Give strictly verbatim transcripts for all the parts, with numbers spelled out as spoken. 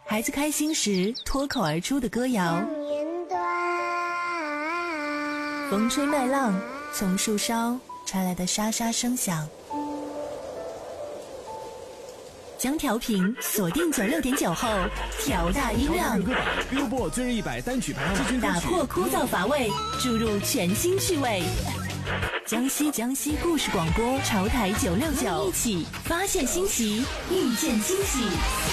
孩子开心时脱口而出的歌谣，风吹麦浪，从树梢传来的沙沙声响。将调频锁定九六点九后，调大音量， 歌榜 Billboard 最热一百单曲排行榜， 打破枯燥乏味，注入全新趣味。江西江西故事广播潮台九六九，一起发现新奇，遇见惊喜。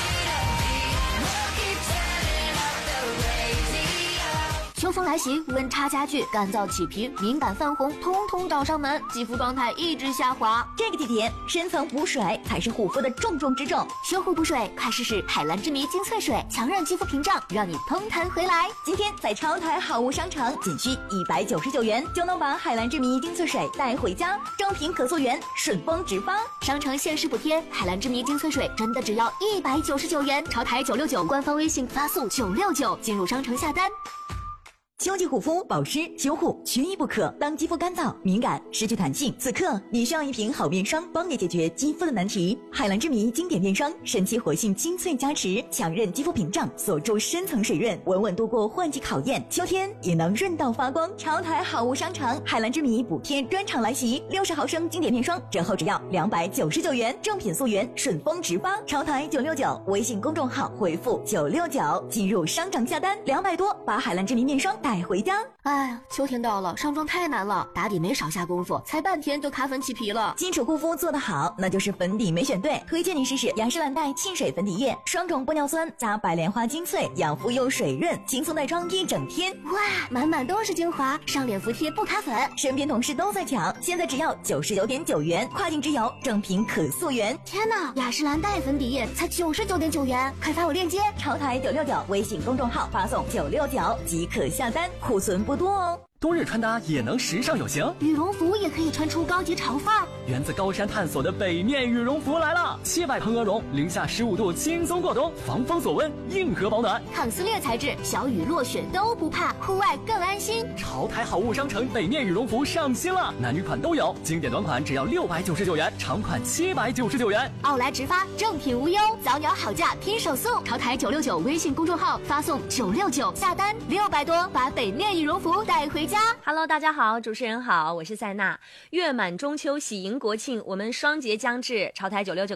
秋风来袭，温差加剧，干燥起皮，敏感泛红，通通找上门，肌肤状态一直下滑。 这个季节，深层补水才是护肤的重中之重。 修护补水，快试试海蓝之谜精粹水，强韧肌肤屏障，让你通弹回来。 今天在超台好物商城，仅需一百九十九元就能把海蓝之谜精粹水带回家，正品可溯源，顺丰直发。 商城限时补贴，海蓝之谜精粹水真的只要一百九十九元。潮台九六九官方微信发送九六九进入商城下单。 秋季护肤保湿修护缺一不可。当肌肤干燥敏感失去弹性，此刻你需要一瓶好面霜，帮你解决肌肤的难题。海蓝之谜经典面霜，神奇活性精粹加持，强韧肌肤屏障，锁住深层水润，稳稳度过换季考验。秋天也能润到发光。潮台好物商城海蓝之谜补贴专场来袭，六十毫升经典面霜折后只要两百九十九元，正品溯源，顺丰直发。潮台九六九微信公众号回复九六九进入商城下单，两百多把海蓝之谜面霜带回家。 哎，秋天到了，上妆太难了，打底没少下功夫，才半天就卡粉起皮了。 基础护肤做得好，那就是粉底没选对。推荐你试试雅诗兰黛沁水粉底液，双种玻尿酸加白莲花精粹，养肤又水润，轻松带妆一整天。 哇，满满都是精华，上脸服帖不卡粉。 身边同事都在抢，现在只要九十九点九元，跨境直邮，正品可溯源。 天哪，雅诗兰黛粉底液才九十九点九元，快发我链接。 潮台九六九微信公众号发送九六九即可下单，库存不多哦。 冬日穿搭也能时尚有型， 羽绒服也可以穿出高级潮范儿。 源自高山探索的北面羽绒服来了，七百蓬鹅绒，零下十五度轻松过冬，防风锁温，硬核保暖， 抗撕裂材质，小雨落雪都不怕，户外更安心。 潮台好物商城北面羽绒服上新了，男女款都有，经典短款只要六百九十九元，长款七百九十九元。 奥莱直发，正品无忧，早鸟好价拼手速。潮台九六九微信公众号发送九六九下单，六百多把北面羽绒服带回家。 Hello， 大家好，主持人好，我是塞娜。月满中秋，喜迎国庆，我们双节将至，潮台九六九